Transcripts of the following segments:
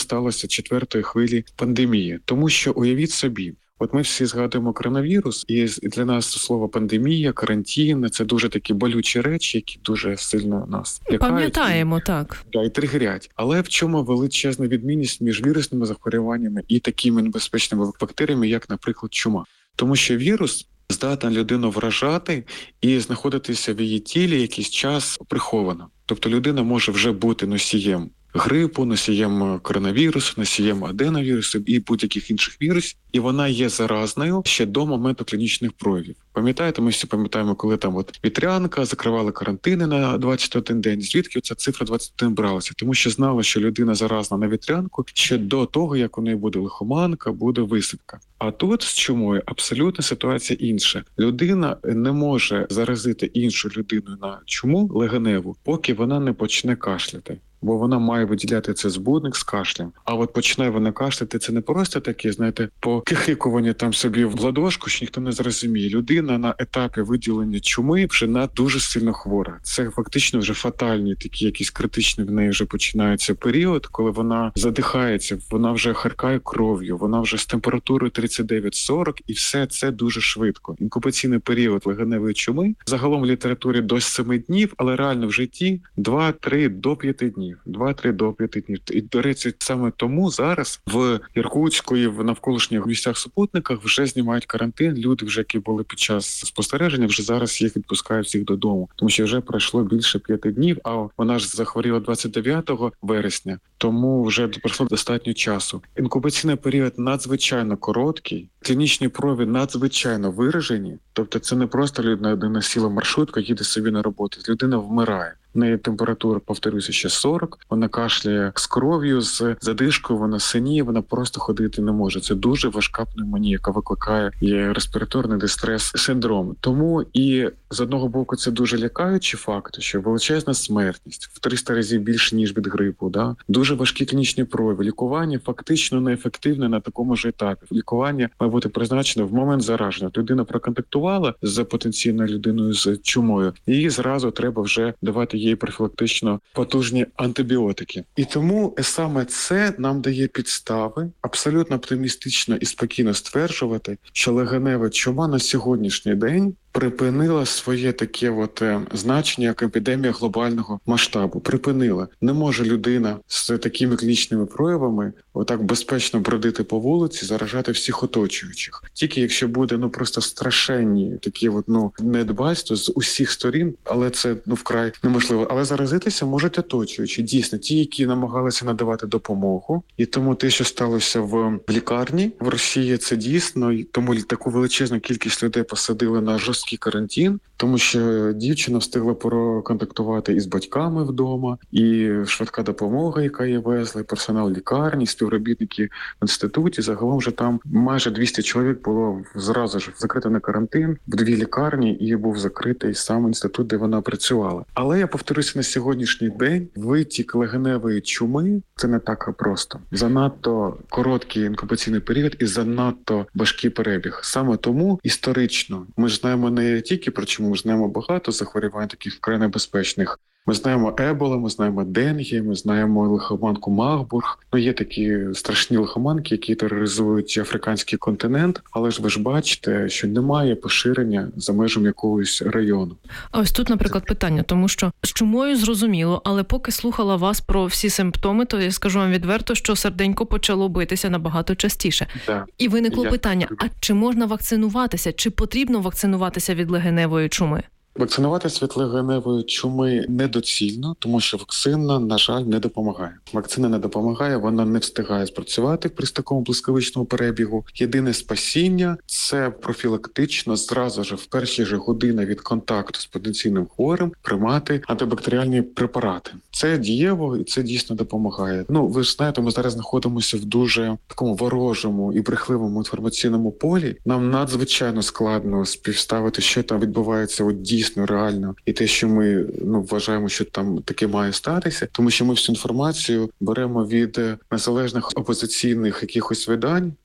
сталося четвертої хвилі пандемії. Тому що, уявіть собі, от ми всі згадуємо коронавірус, і для нас слово пандемія, карантин – це дуже такі болючі речі, які дуже сильно нас лякають. Пам'ятаємо, так. І тригерять. Але в чому величезна відмінність між вірусними захворюваннями і такими небезпечними бактеріями, як, наприклад, чума? Тому що вірус здатен людину вражати і знаходитися в її тілі якийсь час приховано. Тобто людина може вже бути носієм грипу, носієм коронавірусу, носієм аденовірусу і будь-яких інших вірусів, і вона є заразною ще до моменту клінічних проявів. Пам'ятаєте, ми всі пам'ятаємо, коли там вітрянка, закривали карантини на 21 день. Звідки ця цифра 21 бралася? Тому що знали, що людина заразна на вітрянку ще до того, як у неї буде лихоманка, буде висипка. А тут з чумою абсолютно ситуація інша. Людина не може заразити іншу людину на чуму легеневу, поки вона не почне кашляти. Бо вона має виділяти цей збудник з кашлем. А от починає вона кашляти, це не просто таке, знаєте, покихикування там собі в ладошку, що ніхто не зрозуміє. Людина на етапі виділення чуми вже дуже сильно хвора. Це фактично вже фатальні, такі якісь критичні в неї вже починається період, коли вона задихається, вона вже харкає кров'ю, вона вже з температурою 39-40, і все це дуже швидко. Інкубаційний період легеневої чуми загалом в літературі до 7 днів, але реально в житті 2-3 до 5 днів. 2-3 до 5 днів. І, до речі, саме тому зараз в Іркутську і в навколишніх місцях-супутниках вже знімають карантин. Люди, вже які були під час спостереження, вже зараз їх відпускають всіх додому. Тому що вже пройшло більше 5 днів, а вона ж захворіла 29 вересня, тому вже пройшло достатньо часу. Інкубаційний період надзвичайно короткий, клінічні прояви надзвичайно виражені. Тобто це не просто людина сіла в маршрутку, їде собі на роботу. Людина вмирає. В неї температура, повторюся, ще 40, вона кашляє з кров'ю, з задишкою, вона синіє, вона просто ходити не може. Це дуже важка пневмонія, яка викликає респіраторний дистрес-синдром. Тому і з одного боку це дуже лякаючий факт, що величезна смертність, в 300 разів більше, ніж від грипу, да? Дуже важкі клінічні прояви. Лікування фактично неефективне на такому ж етапі. Лікування має бути призначено в момент зараження. Людина проконтактувала з потенційною людиною з чумою, і зразу треба вже давати їй профілактично потужні антибіотики. І тому саме це нам дає підстави абсолютно оптимістично і спокійно стверджувати, що легенева чума на сьогоднішній день припинила своє таке значення, як епідемія глобального масштабу. Припинила. Не може людина з такими клінічними проявами отак безпечно бродити по вулиці, заражати всіх оточуючих. Тільки якщо буде просто страшенні такі недбальство з усіх сторін, але це вкрай неможливо. Але заразитися можуть оточуючі. Дійсно, ті, які намагалися надавати допомогу. І тому те, що сталося в лікарні в Росії, це дійсно. Тому таку величезну кількість людей посадили на жорсткий карантин, тому що дівчина встигла проконтактувати із батьками вдома, і швидка допомога, яка її везла, і персонал лікарні, співробітники в інституті. Загалом вже там майже 200 чоловік було зразу ж закрито на карантин в 2 лікарні, і був закритий сам інститут, де вона працювала. Але я повторюся, на сьогоднішній день витік легеневої чуми – це не так просто. Занадто короткий інкубаційний період і занадто важкий перебіг. Саме тому історично ми ж знаємо не тільки про чуму, ми знаємо багато захворювань таких вкрай небезпечних. Ми знаємо ебола, ми знаємо денгі, ми знаємо лихоманку Марбург. Є такі страшні лихоманки, які тероризують африканський континент, але ж ви ж бачите, що немає поширення за межами якогось району. А ось тут, наприклад, питання, тому що з чумою зрозуміло, але поки слухала вас про всі симптоми, то я скажу вам відверто, що серденько почало битися набагато частіше. Да. І виникло питання, а чи можна вакцинуватися, чи потрібно вакцинуватися від легеневої чуми? Вакцинуватися від легеневої чуми недоцільно, тому що вакцина, на жаль, не допомагає. Вакцина не допомагає, вона не встигає спрацювати при такому блискавичному перебігу. Єдине спасіння – це профілактично, зразу ж в перші ж години від контакту з потенційним хворим приймати антибактеріальні препарати. Це дієво і це дійсно допомагає. Ви ж знаєте, ми зараз знаходимося в дуже такому ворожому і брехливому інформаційному полі. Нам надзвичайно складно співставити, що там відбувається дійсно реально, і те, що ми вважаємо, що там таке має статися, тому що ми всю інформацію беремо від незалежних опозиційних якихось видань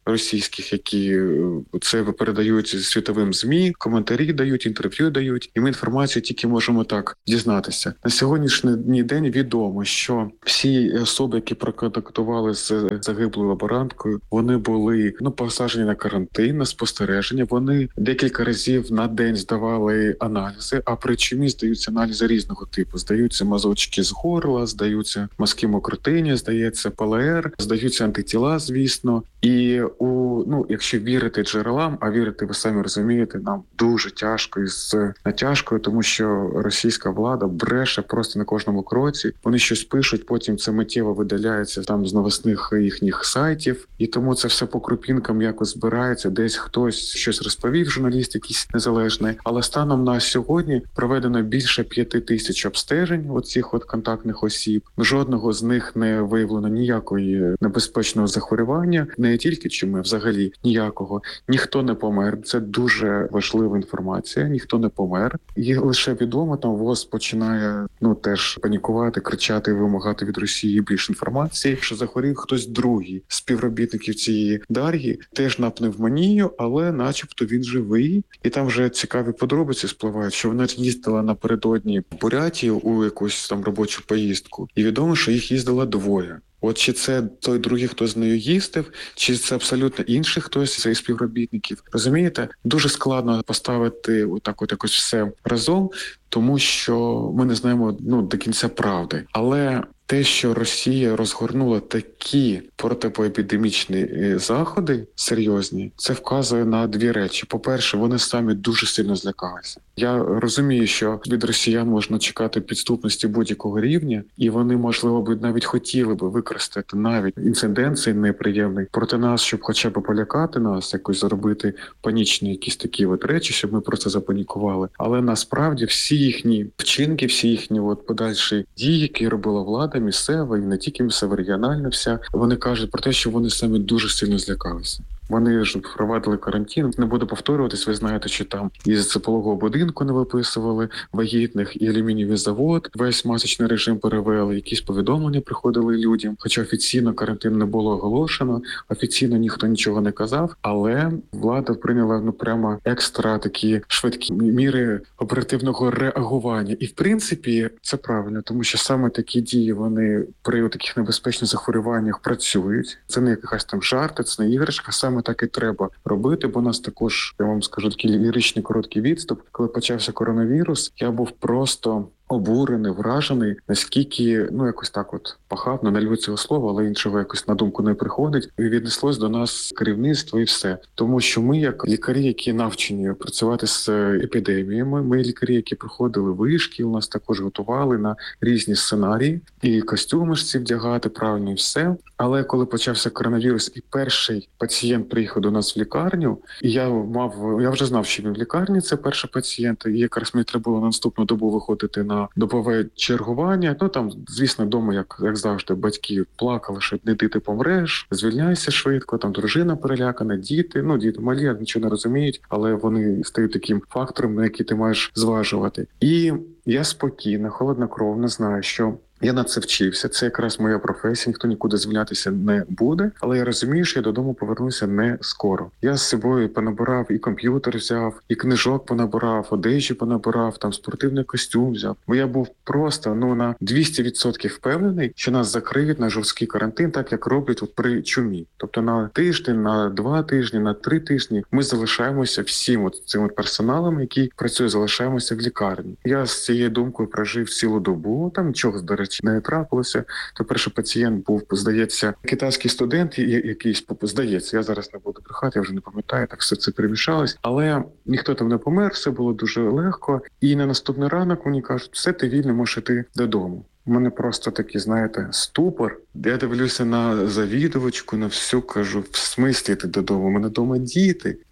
російських, які це передають світовим ЗМІ, коментарі дають, інтерв'ю дають, і ми інформацію тільки можемо так дізнатися. На сьогоднішній день відомо, що всі особи, які проконтактували з загиблою лаборанткою, вони були посаджені на карантин, на спостереження. Вони декілька разів на день здавали аналізи, а при чумі здаються аналізи різного типу. Здаються мазочки з горла, здаються мазки мокротині, здається ПЛР, здаються антитіла, звісно. І якщо вірити джерелам, а вірити, ви самі розумієте, нам дуже тяжко із натяжкою, тому що російська влада бреше просто на кожному кроці. Вони щось пишуть, потім це миттєво видаляється там з новосних їхніх сайтів, і тому це все по крупінкам якось збирається. Десь хтось щось розповів, журналіст якийсь незалежний. Але станом на сьогодні проведено більше 5000 обстежень оцих контактних осіб. Жодного з них не виявлено ніякої небезпечного захворювання, не тільки чуми, взагалі ніякого. Ніхто не помер. Це дуже важлива інформація. Ніхто не помер. І лише відомо, там ВОЗ починає теж панікувати, кричати, вимагати від Росії більше інформації, що захворів хтось другий з співробітників цієї Дар'ї, теж на пневмонію, але начебто він живий. І там вже цікаві подробиці спливають, що вона їздила напередодні в Бурятію у якусь там робочу поїздку. І відомо, що їх їздило двоє. От чи це той другий, хто з нею їздив, чи це абсолютно інший хтось з співробітників. Розумієте, дуже складно поставити отак якось все разом, тому що ми не знаємо до кінця правди. Але те, що Росія розгорнула такі протиепідемічні заходи серйозні, це вказує на дві речі. По-перше, вони самі дуже сильно злякалися. Я розумію, що від росіян можна чекати підступності будь-якого рівня, і вони, можливо, навіть хотіли би використати навіть інцидент цей неприємний проти нас, щоб хоча б полякати нас, якось зробити панічні якісь такі речі, щоб ми просто запанікували. Але насправді всі їхні вчинки, всі їхні подальші дії, які робила влада, місцева і не тільки місцева, регіональна вся, вони кажуть про те, що вони самі дуже сильно злякалися. Вони ж впровадили карантин. Не буду повторюватись, ви знаєте, що там із пологового будинку не виписували вагітних, і алюмінієвий завод весь масочний режим перевели, якісь повідомлення приходили людям. Хоча офіційно карантин не було оголошено, офіційно ніхто нічого не казав, але влада прийняла прямо екстра такі швидкі міри оперативного реагування. І в принципі це правильно, тому що саме такі дії, вони при таких небезпечних захворюваннях працюють. Це не якась там жарти, це не іграшка, саме так і треба робити, бо у нас також, я вам скажу, такий ліричний короткий відступ. Коли почався коронавірус, я був просто обурений, вражений, наскільки, якось так похабно, не люблю цього слова, але іншого якось на думку не приходить, і віднеслось до нас керівництво і все. Тому що ми, як лікарі, які навчені працювати з епідеміями, ми лікарі, які проходили вишки, у нас також готували на різні сценарії, і костюми ж ці вдягати правильно і все. Але коли почався коронавірус і перший пацієнт приїхав до нас в лікарню, і я вже знав, що він в лікарні, це перший пацієнт, і якраз мені треба було на наступну добу виходити на добове чергування. Там, звісно, вдома, як завжди, батьки плакали, що не ти помреш, звільняйся швидко, там дружина перелякана, діти малі, нічого не розуміють, але вони стають таким фактором, на який ти маєш зважувати. І я спокійно, холоднокровно знаю, що я на це вчився, це якраз моя професія, ніхто нікуди звільнятися не буде, але я розумію, що я додому повернуся не скоро. Я з собою понабирав, і комп'ютер взяв, і книжок понабирав, одежі понабирав, там спортивний костюм взяв. Бо я був просто на 200% впевнений, що нас закриють на жорсткий карантин, так як роблять при чумі. Тобто на тиждень, на 2 тижні, на 3 тижні ми залишаємося всім цим персоналом, який працює, залишаємося в лікарні. Я з цією думкою прожив цілу добу, там нічого, до речі, не трапилося. То перший пацієнт був, здається, китайський студент, якийсь, здається, я зараз не буду брехати, я вже не пам'ятаю, так все це перемішалось. Але ніхто там не помер, все було дуже легко. І на наступний ранок мені кажуть, все, ти вільний, можеш іти додому. У мене просто такий, знаєте, ступор. Я дивлюся на завідувачку, на всю, кажу, в смислі ти додому? У мене вдома діти.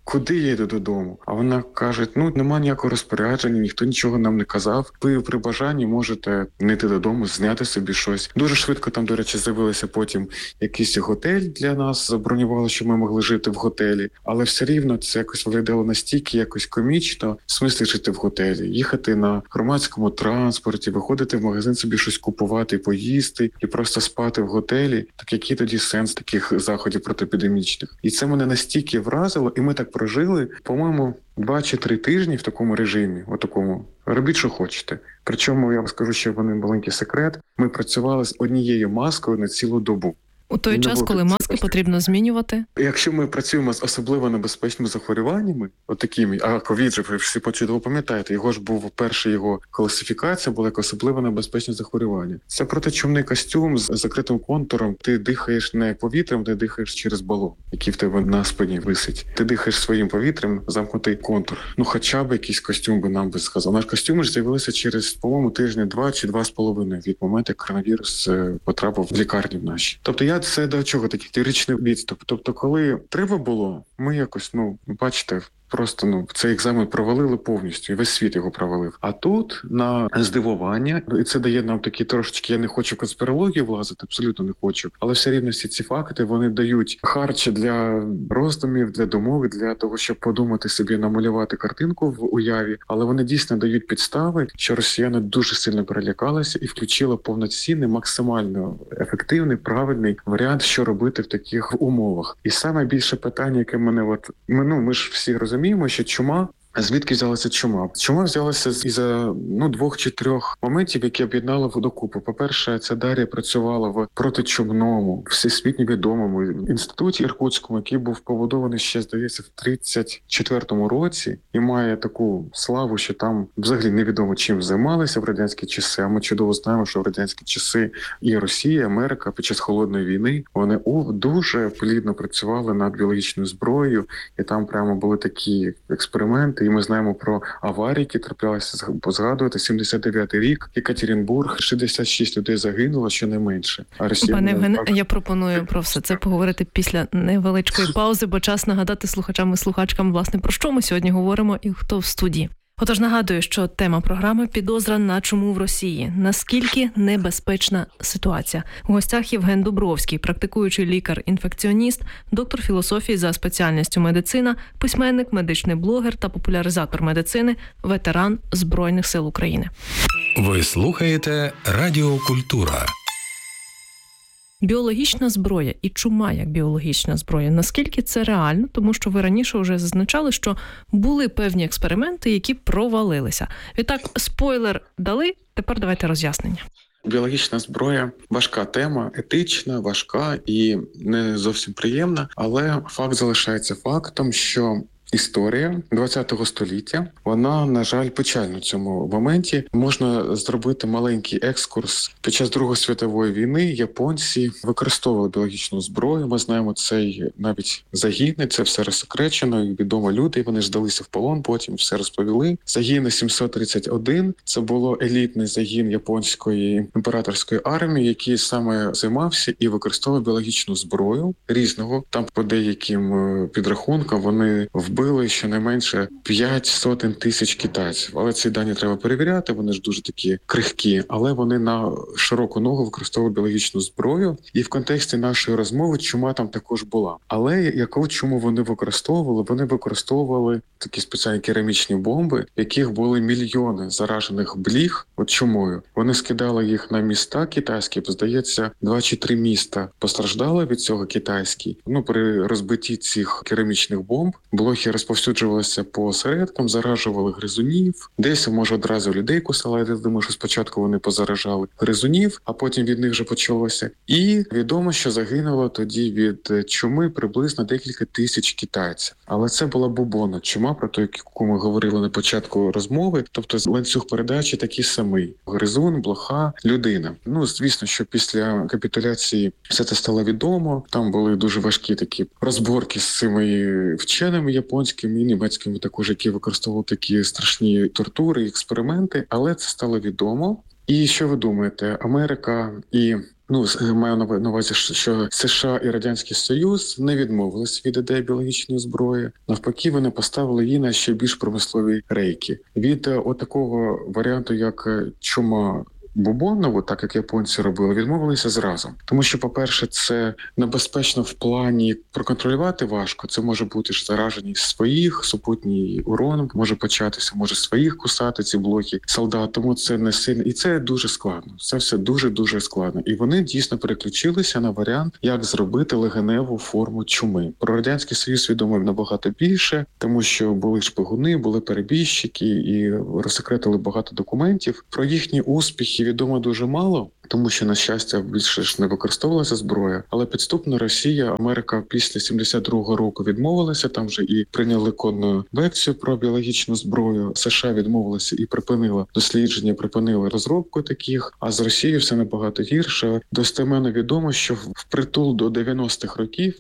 куди я йду додому? А вона каже, нема ніякого розпорядження, ніхто нічого нам не казав. Ви при бажанні можете не йти додому, зняти собі щось. Дуже швидко там, до речі, з'явилося потім якийсь готель для нас, забронювали, щоб ми могли жити в готелі. Але все рівно це якось виглядало настільки якось комічно, в смислі жити в готелі, їхати на громадському транспорті, виходити в магазин собі щось купувати, поїсти і просто спати в готелі. Так який тоді сенс таких заходів протиепідемічних? І це мене настільки вразило, і ми так прожили, по-моєму, 2 чи 3 тижні в такому режимі, отакому. Робіть, що хочете. Причому, я вам скажу ще один маленький секрет. Ми працювали з однією маскою на цілу добу. У той час, коли маски потрібно змінювати? Якщо ми працюємо з особливо небезпечними захворюваннями, отакими, а ковід же, ви всі чудово пам'ятаєте, його ж був перша його класифікація, була як особливо небезпечне захворювання. Це протичумний костюм з закритим контуром. Ти дихаєш не повітрям, ти дихаєш через балон, який в тебе на спині висить. Ти дихаєш своїм повітрям, замкнутий контур. Хоча б якийсь костюм би нам би сказав. Наш костюм ж з'явилися через, по-моєму, тижні 2 чи 2,5 від моменту, як коронавірус потрапив в лікарні в наші. Тобто це до чого такий теоретичний відступ. Тобто, коли треба було, ми якось, бачите, просто цей екзамен провалили повністю, і весь світ його провалив. А тут на здивування, і це дає нам такі трошечки, я не хочу в конспірологію влазити, абсолютно не хочу, але все рівно всі ці факти, вони дають харчі для роздумів, для думок, для того, щоб подумати собі, намалювати картинку в уяві, але вони дійсно дають підстави, що росіяни дуже сильно перелякалися і включили повноцінний, максимально ефективний, правильний варіант, що робити в таких умовах. І саме більше питання, яке мене ми ж всі розуміємо, що чума. Звідки взялася чума? Чума взялася із-за 2 чи 3 моментів, які об'єднали докупи. По-перше, ця Дар'я працювала в протичумному, всесвітньо відомому інституті Іркутському, який був побудований ще, здається, в 34-му році і має таку славу, що там взагалі невідомо чим займалися в радянські часи. А ми чудово знаємо, що в радянські часи і Росія, і Америка під час Холодної війни, вони дуже плідно працювали над біологічною зброєю, і там прямо були такі експерименти. І ми знаємо про аварії, які траплялися, згадувати 79-й рік, Екатеринбург, 66 людей загинуло, щонайменше. Пане Євгене, я пропоную про все це поговорити після невеличкої паузи, бо час нагадати слухачам і слухачкам, власне, про що ми сьогодні говоримо і хто в студії. Отож, нагадую, що тема програми «Підозра на чуму в Росії». Наскільки небезпечна ситуація? У гостях Євген Дубровський, практикуючий лікар-інфекціоніст, доктор філософії за спеціальністю медицина, письменник, медичний блогер та популяризатор медицини, ветеран Збройних сил України. Ви слухаєте Радіо Культура. Біологічна зброя і чума як біологічна зброя. Наскільки це реально? Тому що ви раніше вже зазначали, що були певні експерименти, які провалилися. Відтак, спойлер дали, тепер давайте роз'яснення. Біологічна зброя – важка тема, етична, важка і не зовсім приємна, але факт залишається фактом, що історія ХХ століття, вона, на жаль, печальна в цьому моменті. Можна зробити маленький екскурс. Під час Другої світової війни японці використовували біологічну зброю. Ми знаємо цей навіть загіни, це все розсекречено, відомо люди, вони ж здалися в полон, потім все розповіли. Загін 731 – це було елітний загін японської імператорської армії, який саме займався і використовував біологічну зброю різного. Там по деяким підрахункам вони вбили щонайменше 500 тисяч китайців. Але ці дані треба перевіряти, вони ж дуже такі крихкі, але вони на широку ногу використовували біологічну зброю. І в контексті нашої розмови чума там також була. Але яку чуму вони використовували? Вони використовували такі спеціальні керамічні бомби, в яких були мільйони заражених бліг от чумою. Вони скидали їх на міста китайські, здається, 2 чи 3 міста постраждали від цього китайські. При розбитті цих керамічних бомб блохи розповсюджувалися по осередкам, заражували гризунів. Десь, може, одразу людей кусали. Я думаю, що спочатку вони позаражали гризунів, а потім від них вже почалося. І відомо, що загинуло тоді від чуми приблизно декілька тисяч китайців. Але це була бубонна чума, про ту, яку ми говорили на початку розмови. Тобто ланцюг передачі такий самий. Гризун, блоха, людина. Звісно, що після капітуляції все це стало відомо. Там були дуже важкі такі розборки з цими вченими японськими і німецькими також, які використовували такі страшні тортури і експерименти. Але це стало відомо. І що ви думаєте? Америка і Маю на увазі, що США і Радянський Союз не відмовились від ідеї біологічної зброї. Навпаки, вони поставили її на ще більш промислові рейки. Від отакого варіанту, як чума бубонову, так як японці робили, відмовилися зразу. Тому що, по-перше, це небезпечно в плані проконтролювати важко. Це може бути ж зараженість своїх, супутній урон може початися, може своїх кусати ці блоки солдат, тому це не сильно. І це дуже складно. Це все дуже-дуже складно. І вони дійсно переключилися на варіант, як зробити легеневу форму чуми. Про Радянський Союз відомо набагато більше, тому що були шпигуни, були перебіжчики і розсекретили багато документів. Про їхні успіхи відомо дуже мало, тому що, на щастя, більше ж не використовувалася зброя. Але підступно Росія, Америка після 72-го року відмовилася, там вже і прийняли конну векцію про біологічну зброю. США відмовилася і припинила дослідження, припинили розробку таких, а з Росією все набагато гірше. Достеменно відомо, що впритул до 90-х років,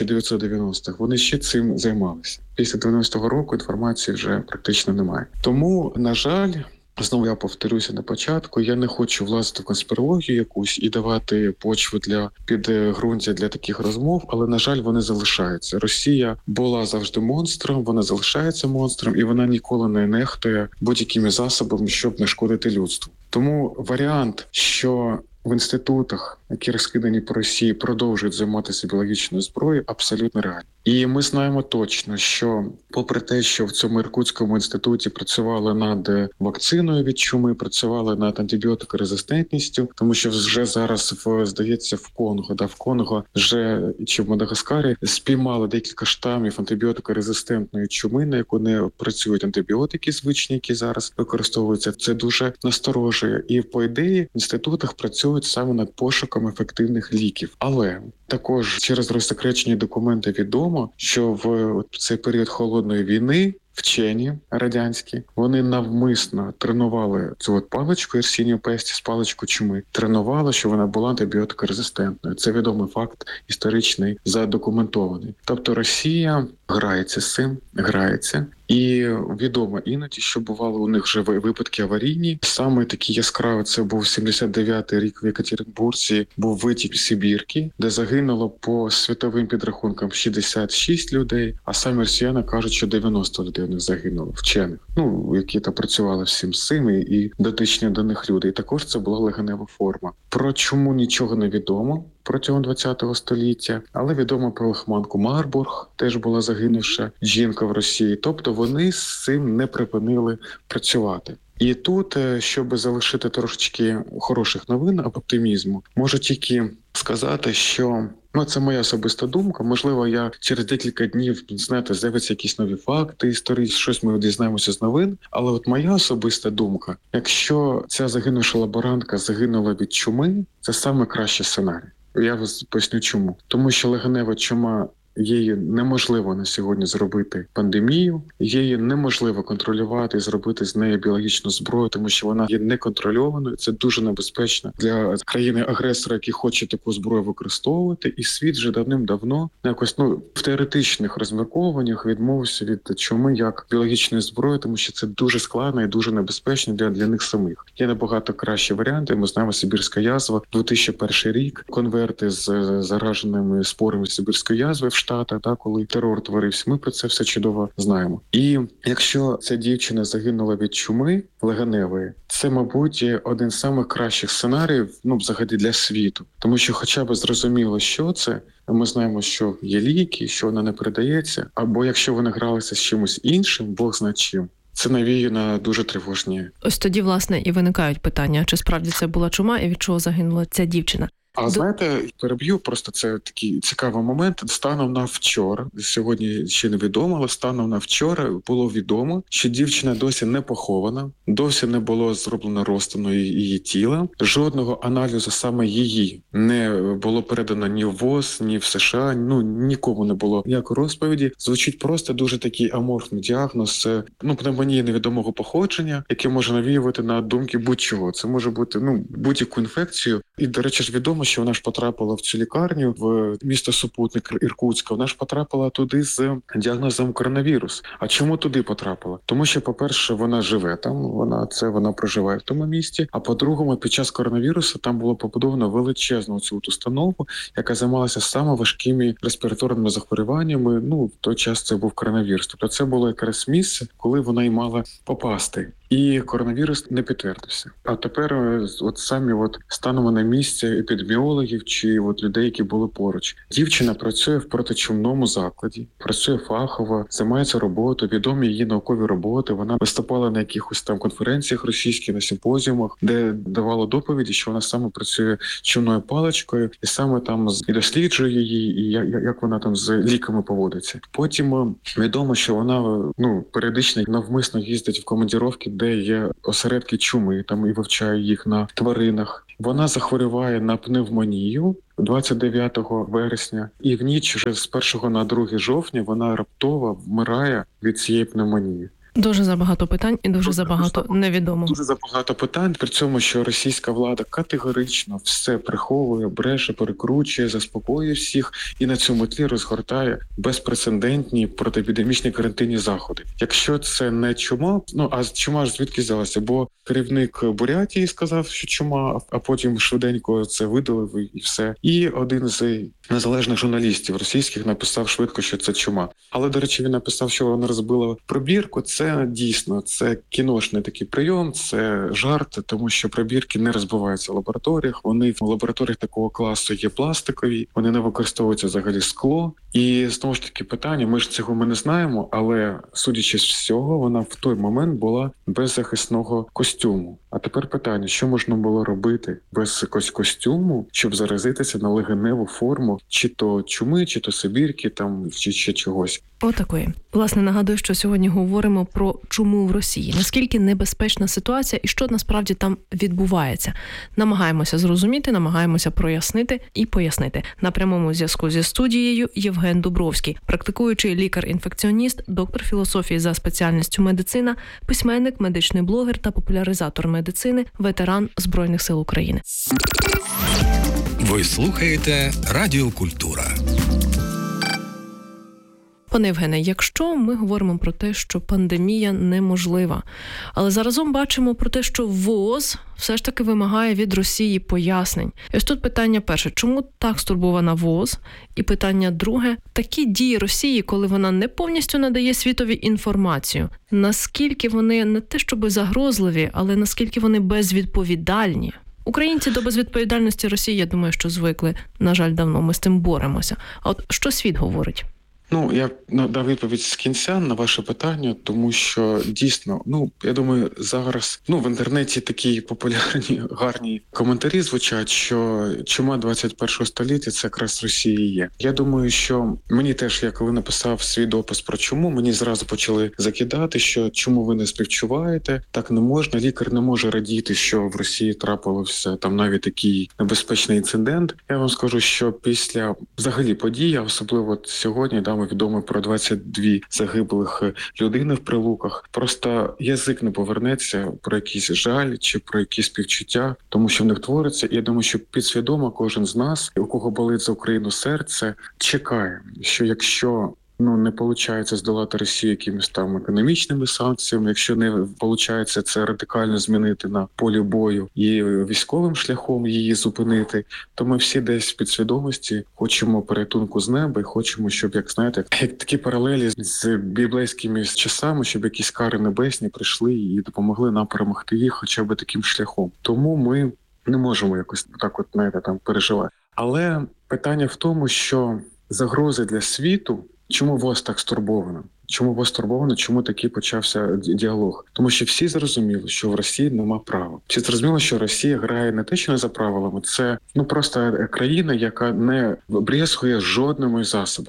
1990-х, вони ще цим займалися. Після 90-го року інформації вже практично немає. Тому, на жаль, знову я повторюся на початку, я не хочу влазити в конспірологію якусь і давати почву для підґрунтя для таких розмов, але, на жаль, вони залишаються. Росія була завжди монстром, вона залишається монстром, і вона ніколи не нехтує будь-якими засобами, щоб не шкодити людству. Тому варіант, що в інститутах, які розкидані по Росії, продовжують займатися біологічною зброєю, абсолютно реально. І ми знаємо точно, що попри те, що в цьому Іркутському інституті працювали над вакциною від чуми, працювали над антибіотикорезистентністю, тому що вже зараз, здається, в Конго вже чи в Мадагаскарі спіймали декілька штамів антибіотикорезистентної чуми, на яку не працюють антибіотики звичні, які зараз використовуються. Це дуже насторожує. І по ідеї в інститутах працюють саме над пошуком ефективних ліків. Але також через розсекречені документи відомо, що в цей період холодної війни вчені радянські, вони навмисно тренували цю паличку Yersinia pestis, паличку чуми, тренували, що вона була антибіотикорезистентною. Це відомий факт історичний, задокументований. Тобто Росія грається з цим, І відомо іноді, що бувало у них вже випадки аварійні. Саме такі яскраві, це був 79-й рік в Єкатеринбурзі, був витік Сибірки, де загинуло по світовим підрахункам 66 людей, а самі росіяни кажуть, що 90 людей у них загинуло, вчених, які там працювали всім з цим і дотичні до них люди. І також це була легенева форма. Про чому нічого не відомо протягом ХХ століття, але відомо про лихоманку Марбург, теж була загинувша жінка в Росії. Тобто вони з цим не припинили працювати. І тут, щоб залишити трошечки хороших новин, оптимізму, можу тільки сказати, що це моя особиста думка. Можливо, я через декілька днів, з'являться якісь нові факти історичні, щось ми дізнаємося з новин. Але от моя особиста думка, якщо ця загинувша лаборантка загинула від чуми, це саме кращий сценарій. Я вас поясню чому. Тому що легенева чума, її неможливо на сьогодні зробити пандемію, її неможливо контролювати і зробити з неї біологічну зброю, тому що вона є неконтрольованою. Це дуже небезпечно для країни-агресора, які хоче таку зброю використовувати. І світ вже давним-давно якось в теоретичних розмірковуваннях відмовився від чуми як біологічної зброї, тому що це дуже складно і дуже небезпечно для них самих. Є набагато кращі варіанти. Ми знаємо сибірська язва, 2001 рік, конверти з зараженими спорами сибірської язви в Штатах, коли терор творився. Ми про це все чудово знаємо. І якщо ця дівчина загинула від чуми легеневої, це, мабуть, один з самих кращих сценаріїв, взагалі для світу. Тому що хоча б зрозуміло, що це, ми знаємо, що є ліки, що вона не передається, або якщо вони гралися з чимось іншим, Бог знає чим. Це навіює на дуже тривожні. Ось тоді, власне, і виникають питання, чи справді це була чума і від чого загинула ця дівчина. А знаєте, переб'ю, просто це такий цікавий момент. Станом на вчора, сьогодні ще не відомо, але станом на вчора було відомо, що дівчина досі не похована, досі не було зроблено розтину її тіла, жодного аналізу саме її не було передано ні в ВОЗ, ні в США, нікому не було ніякої розповіді. Звучить просто дуже такий аморфний діагноз, пневмонії невідомого походження, яке може навіювати на думки будь-чого. Це може бути, будь-яку інфекцію. І, до речі ж, відомо, що вона ж потрапила в цю лікарню в місто супутник Іркутська. Вона ж потрапила туди з діагнозом коронавірус. А чому туди потрапила? Тому що, по-перше, вона живе там, вона проживає в тому місті. А по-другому, під час коронавірусу там було побудовано величезну цю установу, яка займалася саме важкими респіраторними захворюваннями. В той час це був коронавірус. Тобто це було якраз місце, коли вона й мала попасти. І коронавірус не підтвердився. А тепер самі станемо на місці епідеміологів чи людей, які були поруч. Дівчина працює в протичумному закладі, працює фахово, займається роботою, відомі її наукові роботи. Вона виступала на якихось там конференціях російських, на симпозіумах, де давала доповіді, що вона саме працює чумною паличкою, і саме там і досліджує її, і як вона там з ліками поводиться. Потім відомо, що вона періодично навмисно їздить в командировки, де є осередки чуми, там і вивчає їх на тваринах. Вона захворюває на пневмонію 29 вересня, і в ніч вже з 1 на 2 жовтня вона раптово вмирає від цієї пневмонії. Дуже забагато питань і дуже забагато невідомого. Дуже забагато питань, при цьому, що російська влада категорично все приховує, бреше, перекручує, заспокоює всіх і на цьому тлі розгортає безпрецедентні протиепідемічні карантинні заходи. Якщо це не чума, а чума ж звідки взялася? Бо керівник Бурятії сказав, що чума, а потім швиденько це видалив і все. І один з незалежних журналістів російських написав швидко, що це чума. Але, до речі, він написав, що вона розбила пробірку. Це дійсно, це кіношний такий прийом, це жарт, тому що пробірки не розбиваються в лабораторіях. Вони в лабораторіях такого класу є пластикові, вони не використовуються взагалі скло. І знову ж таки питання, ми ж цього не знаємо, але судячи з всього, вона в той момент була без захисного костюму. А тепер питання, що можна було робити без якогось костюму, щоб заразитися на легеневу форму, чи то чуми, чи то сибірки, чи ще чогось. Отакої. Власне, нагадую, що сьогодні говоримо про чуму в Росії. Наскільки небезпечна ситуація і що насправді там відбувається. Намагаємося зрозуміти, намагаємося прояснити і пояснити. На прямому зв'язку зі студією Євген Дубровський, практикуючий лікар-інфекціоніст, доктор філософії за спеціальністю медицина, письменник, медичний блогер та популяризатор медицини, ветеран Збройних сил України. Ви слухаєте Радіо Культура. Пане Євгене, якщо ми говоримо про те, що пандемія неможлива, але заразом бачимо про те, що ВООЗ все ж таки вимагає від Росії пояснень. І ось тут питання перше, чому так стурбована ВООЗ? І питання друге, такі дії Росії, коли вона не повністю надає світові інформацію, наскільки вони не те щоб загрозливі, але наскільки вони безвідповідальні? Українці до безвідповідальності Росії, я думаю, що звикли. На жаль, давно ми з тим боремося. А от що світ говорить? Я дав відповідь з кінця на ваше питання, тому що дійсно, я думаю, зараз в інтернеті такі популярні, гарні коментарі звучать, що чума 21 століття – це якраз Росія є. Я думаю, що мені теж, я коли написав свій допис про чуму, мені зразу почали закидати, що чому ви не співчуваєте, так не можна, лікар не може радіти, що в Росії трапилося там навіть такий небезпечний інцидент. Я вам скажу, що після взагалі подій, особливо сьогодні, ми відомо про 22 загиблих людини в Прилуках. Просто язик не повернеться про якийсь жаль чи про якісь співчуття, тому що в них твориться. І я думаю, що підсвідомо кожен з нас, у кого болить за Україну серце, чекає, що якщо не виходить здолати Росію якимись там економічними санкціями, якщо не виходить це радикально змінити на полі бою і військовим шляхом її зупинити, то ми всі десь в підсвідомості хочемо порятунку з неба і хочемо, щоб, як такі паралелі з біблейськими часами, щоб якісь кари небесні прийшли і допомогли нам перемогти їх хоча б таким шляхом. Тому ми не можемо якось так переживати. Але питання в тому, що загрози для світу. Чому ВООЗ так стурбовано? Чому такий почався діалог? Тому що всі зрозуміли, що в Росії нема права. Всі зрозуміли, що Росія грає не те, що не за правилами, це просто країна, яка не брезгує жодними засобами.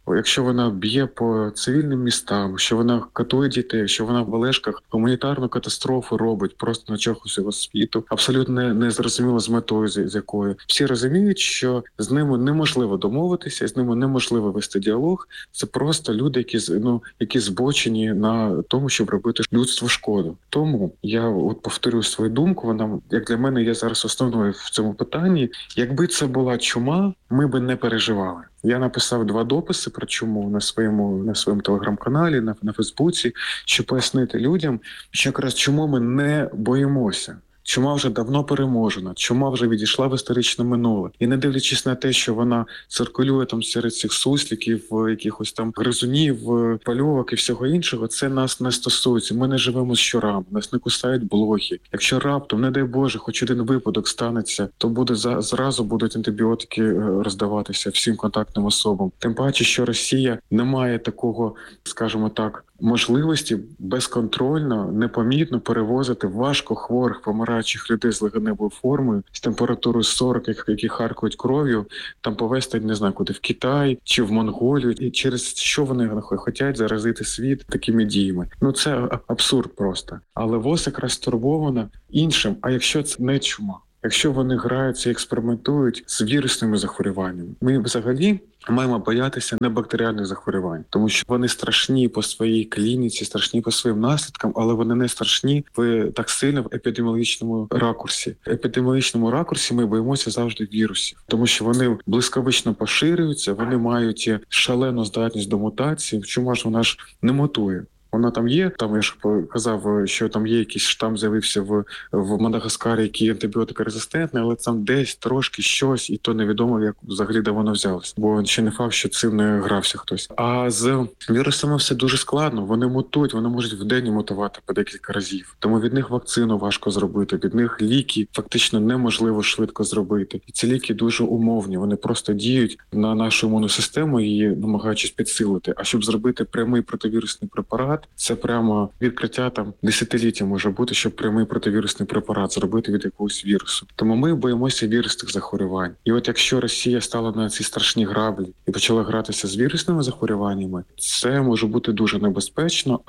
якщо вона б'є по цивільним містам, що вона катує дітей, що вона в Олешках гуманітарну катастрофу робить просто на очах усього світу, абсолютно не зрозуміло з метою, з якою. Всі розуміють, що з ними неможливо домовитися, з ними неможливо вести діалог. Це просто люди, які збочені на тому, щоб робити людству шкоду. Тому я повторю свою думку, вона, як для мене, є зараз основною в цьому питанні. Якби це була чума, ми би не переживали. Я написав 2 дописи про чуму на своєму телеграм-каналі, на Фейсбуці, щоб пояснити людям, що якраз чому ми не боїмося. Чума вже давно переможена, чума вже відійшла в історичне минуле. І не дивлячись на те, що вона циркулює там серед цих сусликів, якихось там гризунів, пальовок і всього іншого, це нас не стосується. Ми не живемо з щурами, нас не кусають блохи. Якщо раптом, не дай Боже, хоч один випадок станеться, то зразу будуть антибіотики роздаватися всім контактним особам. Тим паче, що Росія не має такого, скажімо так, можливості безконтрольно, непомітно перевозити важкохворих, помираючих людей з легеневою формою, з температурою 40, які харкають кров'ю, там повезти, не знаю, куди, в Китай чи в Монголію, і через що вони хочуть заразити світ такими діями. Це абсурд просто. Але ВОЗ якраз стурбована іншим, а якщо це не чума? Якщо вони граються і експериментують з вірусними захворюваннями, ми взагалі маємо боятися небактеріальних захворювань, тому що вони страшні по своїй клініці, страшні по своїм наслідкам, але вони не страшні так сильно в епідеміологічному ракурсі. В епідеміологічному ракурсі ми боїмося завжди вірусів, тому що вони блискавично поширюються, вони мають шалену здатність до мутації. Чому ж вона ж не мутує? Вона там є, там я ж казав, що там є якийсь штам, з'явився в Мадагаскарі, який антибіотикорезистентний, але там десь трошки щось, і то невідомо, як взагалі де воно взялося. Бо ще не факт, що цим не грався хтось. А з вірусами все дуже складно. Вони мутують, вони можуть в день мутувати по декілька разів. Тому від них вакцину важко зробити, від них ліки фактично неможливо швидко зробити. І ці ліки дуже умовні, вони просто діють на нашу імунну систему, її намагаючись підсилити. А щоб зробити прямий противірусний препарат, це прямо відкриття там десятиліття може бути, щоб прямий противірусний препарат зробити від якогось вірусу. Тому ми боїмося вірусних захворювань. І от якщо Росія стала на ці страшні граблі і почала гратися з вірусними захворюваннями, це може бути дуже небезпечно,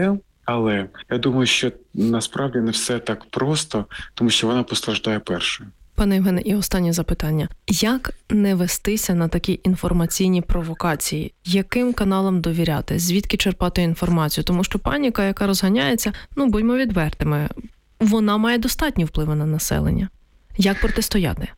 але я думаю, що насправді не все так просто, тому що вона постраждає першою. Пане Євгене, і останнє запитання. Як не вестися на такі інформаційні провокації? Яким каналам довіряти? Звідки черпати інформацію? Тому що паніка, яка розганяється, будьмо відвертими, вона має достатній вплив на населення. Як протистояти?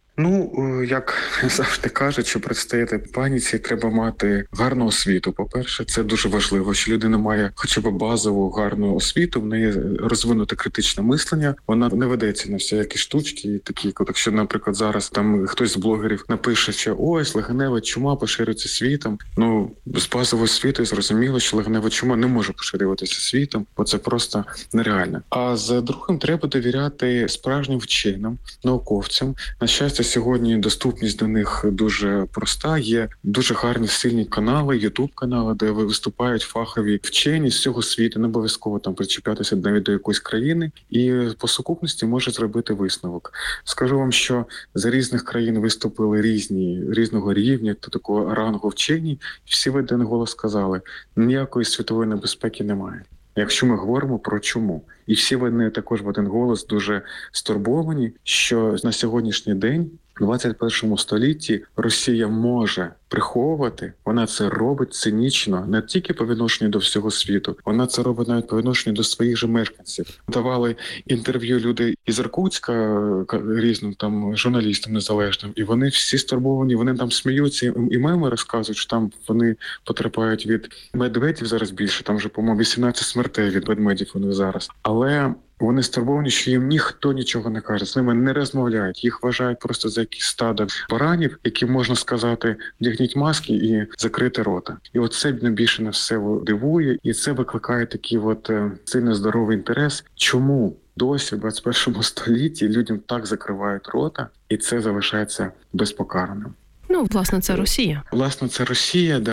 Як завжди кажуть, щоб протистояти паніці, треба мати гарну освіту. По-перше, це дуже важливо, що людина має хоча б базову гарну освіту, в неї розвинуте критичне мислення, вона не ведеться на всякі штучки, такі, якщо, наприклад, зараз там хтось з блогерів напише, що ось легенева чума поширюється світом. З базовою освітою зрозуміло, що легенева чума не може поширюватися світом, бо це просто нереально. А з другим треба довіряти справжнім вченим, науковцям. На щастя, сьогодні доступність до них дуже проста. Є дуже гарні сильні канали, ютуб-канали, де виступають фахові вчені з всього світу, не обов'язково там причіплятися навіть до якоїсь країни, і по сукупності може зробити висновок. Скажу вам, що з різних країн виступили різного рівня, такого рангу вчені, і всі в один голос сказали, ніякої світової небезпеки немає. Якщо ми говоримо про чуму. І всі вони також в один голос дуже стурбовані, що на сьогоднішній день, в 21 столітті, Росія може приховувати, вона це робить цинічно, не тільки по відношенню до всього світу, вона це робить навіть по відношенню до своїх же мешканців. Давали інтерв'ю люди із Іркутська різним там журналістам незалежним, і вони всі стурбовані, вони там сміються і меми розказують, що там вони потерпають від медведів зараз більше, там вже, по-моєму, 18 смертей від ведмедів у них зараз. Але вони стурбовані, що їм ніхто нічого не каже, з ними не розмовляють, їх вважають просто за якісь стадо баранів, які, можна сказати, вдягніть маски і закрити рота. І от це найбільше на все дивує, і це викликає такий сильно здоровий інтерес. Чому досі в 21 столітті людям так закривають рота, і це залишається безпокараним? Власне, це Росія. Власне, це Росія, да.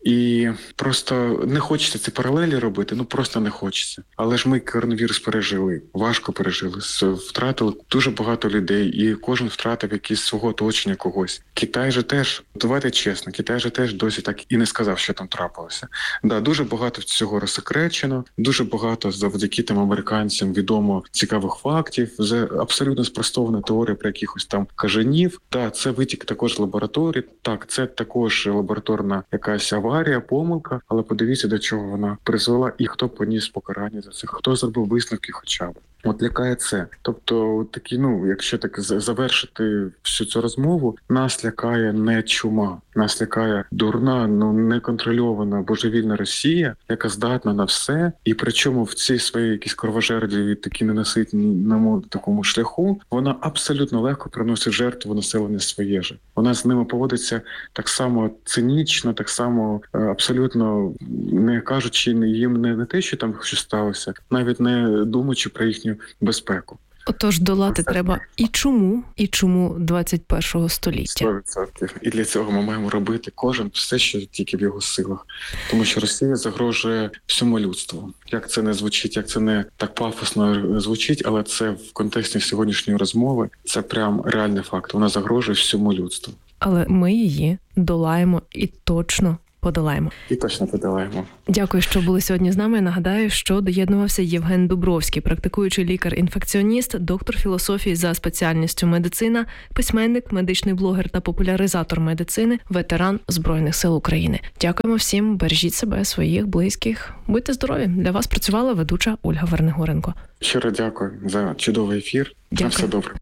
І просто не хочеться ці паралелі робити, просто не хочеться. Але ж ми коронавірус пережили, важко пережили, втратили дуже багато людей, і кожен втратив якийсь свого оточення когось. Китай же теж, давайте чесно, Китай же теж досі так і не сказав, що там трапилося. Да, дуже багато цього розсекречено, дуже багато завдяки тим американцям відомо цікавих фактів, вже абсолютно спростована теорія про якихось там кажанів. Да, це витік також лабораторії, так, це також лабораторна якась аварія, помилка, але подивіться, до чого вона призвела і хто поніс покарання за це, хто зробив висновки хоча б. От лякає це. Тобто, такі, якщо так завершити всю цю розмову, нас лякає не чума, нас лякає дурна, неконтрольована божевільна Росія, яка здатна на все, і причому в цій своїй якійсь кровожерливій, такій ненаситному такому шляху, вона абсолютно легко приносить жертву населення своє же. Вона з ними поводиться так само цинічно, так само абсолютно не кажучи їм не те, що там щось сталося, навіть не думаючи про їхню безпеку. Отож, долати треба і чуму 21-го століття. 100%. І для цього ми маємо робити кожен все, що тільки в його силах. Тому що Росія загрожує всьому людству. Як це не звучить, як це не так пафосно звучить, але це в контексті сьогоднішньої розмови, це прям реальний факт. Вона загрожує всьому людству. Але ми її долаємо і точно подолаємо. І точно подолаємо. Дякую, що були сьогодні з нами. Нагадаю, що доєднувався Євген Дубровський, практикуючий лікар-інфекціоніст, доктор філософії за спеціальністю медицина, письменник, медичний блогер та популяризатор медицини, ветеран Збройних сил України. Дякуємо всім, бережіть себе, своїх, близьких. Будьте здорові. Для вас працювала ведуча Ольга Вернигоренко. Щиро дякую за чудовий ефір. Дякую. На все добре.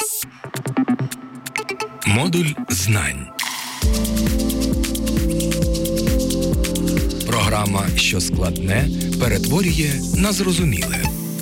Модуль знань. Програма, що складне, перетворює на зрозуміле.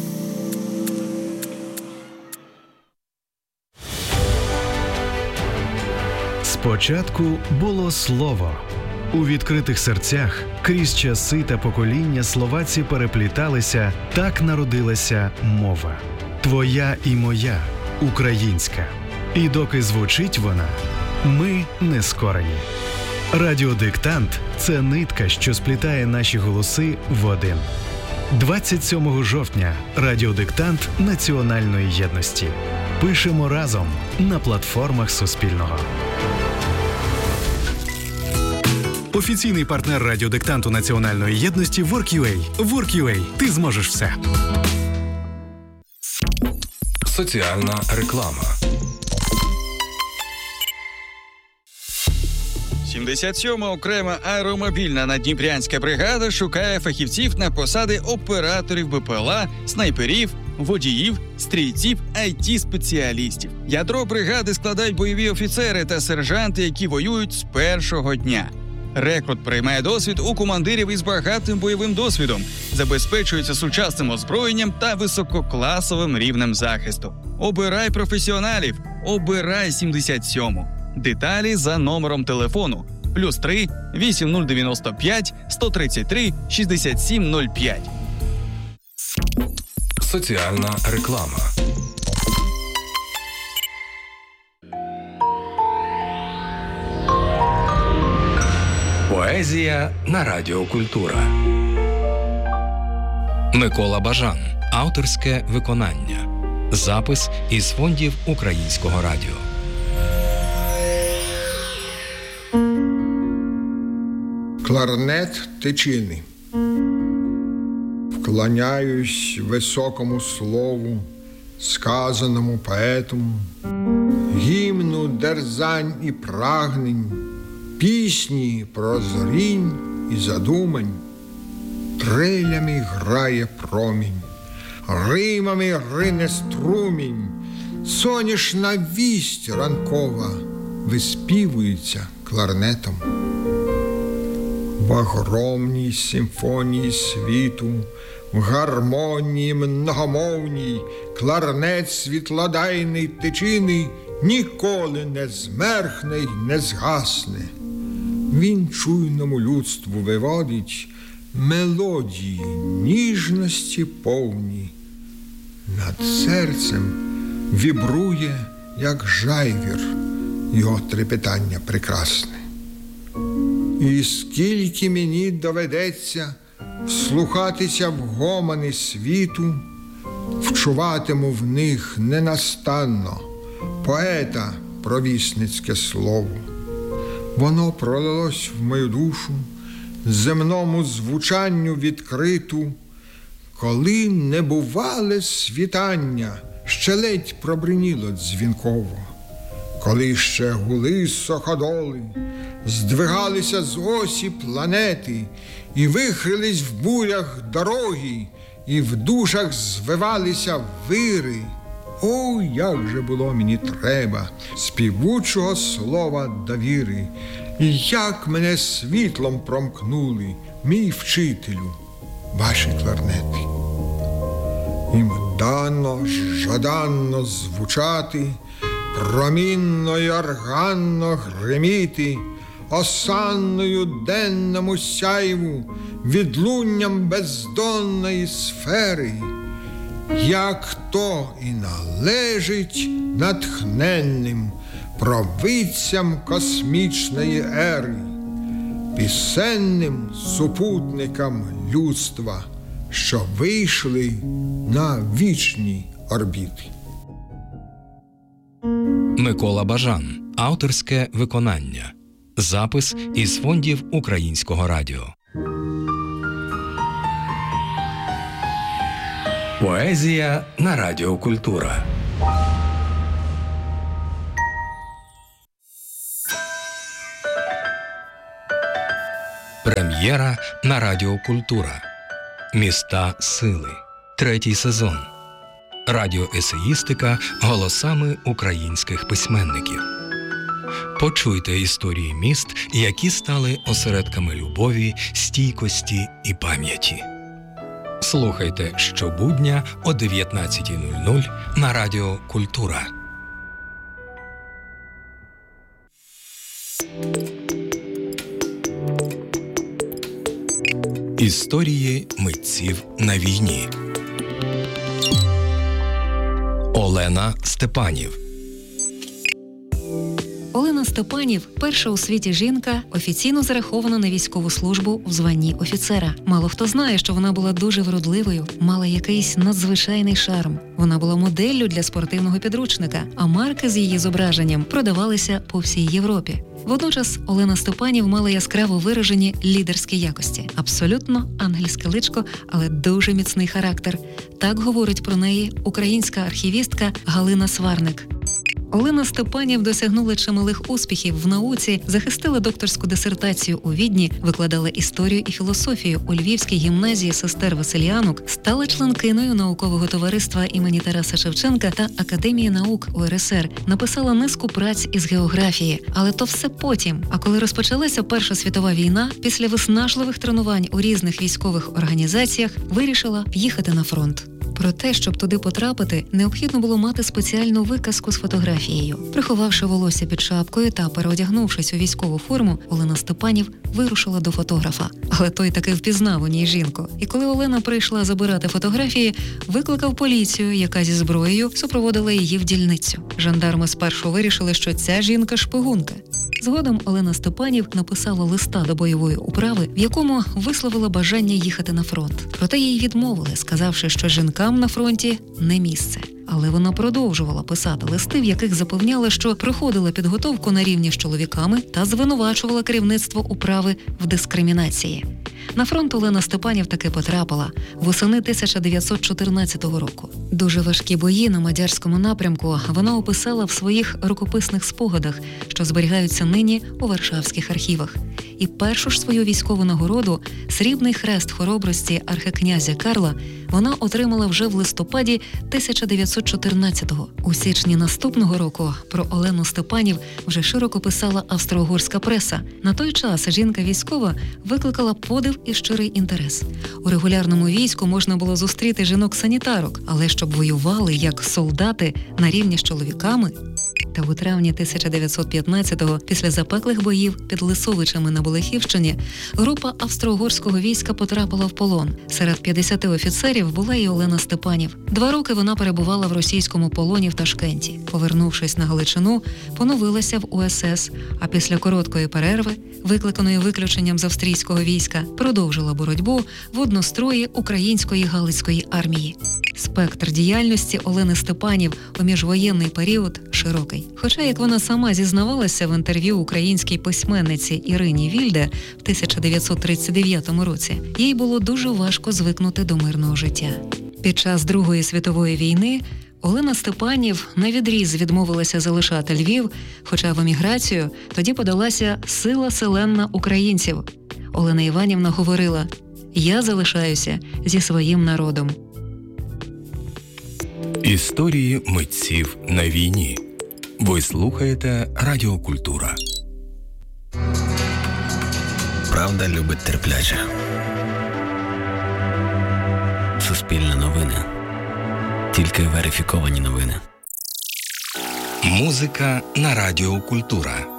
Спочатку було слово. У відкритих серцях крізь часи та покоління слова ці перепліталися, так народилася мова. Твоя і моя, українська. І доки звучить вона, ми не скорені. Радіодиктант – це нитка, що сплітає наші голоси в один. 27 жовтня – радіодиктант національної єдності. Пишемо разом на платформах Суспільного. Офіційний партнер радіодиктанту національної єдності Work.ua. Work.ua. Ти зможеш все. Соціальна реклама. 77-ма окрема аеромобільна наддніпрянська бригада шукає фахівців на посади операторів БПЛА, снайперів, водіїв, стрільців, IT-спеціалістів. Ядро бригади складають бойові офіцери та сержанти, які воюють з першого дня. Рекрут приймає досвід у командирів із багатим бойовим досвідом, забезпечується сучасним озброєнням та висококласовим рівнем захисту. Обирай професіоналів, обирай 77-му. Деталі за номером телефону +3 8095 133 6705. Соціальна реклама. Поезія на Радіо Культура. Микола Бажан. Авторське виконання. Запис із фондів Українського радіо. Кларнет тичини. Вклоняюсь високому слову, сказаному поетом, гімну дерзань і прагнень, пісні прозрінь і задумань. Трилями грає промінь, римами рине струмінь, соняшна вість ранкова виспівується кларнетом. В огромній симфонії світу, в гармонії многомовній, кларнет світлодайний тичини ніколи не змерхне й не згасне. Він чуйному людству виводить мелодії ніжності повні. Над серцем вібрує, як жайвір, його трепетання прекрасне. І скільки мені доведеться вслухатися в гомони світу, вчуватиму в них ненастанно поета провісницьке слово. Воно пролилось в мою душу, земному звучанню відкриту, коли небувале світання ще ледь пробриніло дзвінково, коли ще гули суходоли, здвигалися з осі планети і вихрились в бурях дороги, і в душах звивалися вири. О, як же було мені треба співучого слова довіри, і як мене світлом промкнули, мій вчителю, ваші кларнети. Їм дано, жаданно звучати, промінно й органно гриміти, осанною денному сяйву, відлунням бездонної сфери, як то і належить натхненним провидцям космічної ери, пісенним супутникам людства, що вийшли на вічні орбіти. Микола Бажан. Авторське виконання. Запис із фондів Українського радіо. Поезія на Радіо Культура. Прем'єра на Радіо Культура. Міста сили. 3-й сезон. Радіоесеїстика голосами українських письменників. Почуйте історії міст, які стали осередками любові, стійкості і пам'яті. Слухайте щобудня о 19:00 на Радіо Культура. Історії митців на війні. Олена Степанів. Олена Степанів – перша у світі жінка, офіційно зарахована на військову службу в званні офіцера. Мало хто знає, що вона була дуже вродливою, мала якийсь надзвичайний шарм. Вона була моделлю для спортивного підручника, а марки з її зображенням продавалися по всій Європі. Водночас Олена Степанів мала яскраво виражені лідерські якості. Абсолютно ангельське личко, але дуже міцний характер. Так говорить про неї українська архівістка Галина Сварник. Олена Степанів досягнула чималих успіхів в науці, захистила докторську дисертацію у Відні, викладала історію і філософію у Львівській гімназії сестер Василіанок, стала членкиною наукового товариства імені Тараса Шевченка та Академії наук УРСР, написала низку праць із географії. Але то все потім. А коли розпочалася Перша світова війна, після виснажливих тренувань у різних військових організаціях, вирішила їхати на фронт. Про те, щоб туди потрапити, необхідно було мати спеціальну виказку з фотографією. Приховавши волосся під шапкою та переодягнувшись у військову форму, Олена Степанів вирушила до фотографа. Але той таки впізнав у ній жінку. І коли Олена прийшла забирати фотографії, викликав поліцію, яка зі зброєю супроводила її в дільницю. Жандарми спершу вирішили, що ця жінка – шпигунка. Згодом Олена Степанів написала листа до бойової управи, в якому висловила бажання їхати на фронт. Проте їй відмовили, сказавши, що жінкам на фронті не місце. Але вона продовжувала писати листи, в яких запевняла, що проходила підготовку на рівні з чоловіками та звинувачувала керівництво управи в дискримінації. На фронт Олена Степанів таки потрапила восени 1914 року. Дуже важкі бої на Мадярському напрямку вона описала в своїх рукописних спогадах, що зберігаються нині у варшавських архівах. І першу ж свою військову нагороду – Срібний хрест хоробрості архикнязя Карла – вона отримала вже в листопаді 1914-го. У січні наступного року про Олену Степанів вже широко писала австро-угорська преса. На той час жінка військова викликала подив і щирий інтерес. У регулярному війську можна було зустріти жінок-санітарок, але щоб воювали як солдати на рівні з чоловіками – Та у травні 1915-го, після запеклих боїв під Лисовичами на Болехівщині, група австро-угорського війська потрапила в полон. Серед 50 офіцерів була і Олена Степанів. 2 роки вона перебувала в російському полоні в Ташкенті. Повернувшись на Галичину, поновилася в УСС, а після короткої перерви, викликаної виключенням з австрійського війська, продовжила боротьбу в однострої Української Галицької армії. Спектр діяльності Олени Степанів у міжвоєнний період широкий. Хоча, як вона сама зізнавалася в інтерв'ю українській письменниці Ірині Вільде в 1939 році, їй було дуже важко звикнути до мирного життя. Під час Другої світової війни Олена Степанів навідріз відмовилася залишати Львів, хоча в еміграцію тоді подалася сила селенна українців. Олена Іванівна говорила: «Я залишаюся зі своїм народом». Історії митців на війні. Ви слухаєте Радіо Культура. Правда любить терпляче. Суспільне новини. Тільки верифіковані новини. Музика на Радіо Культура.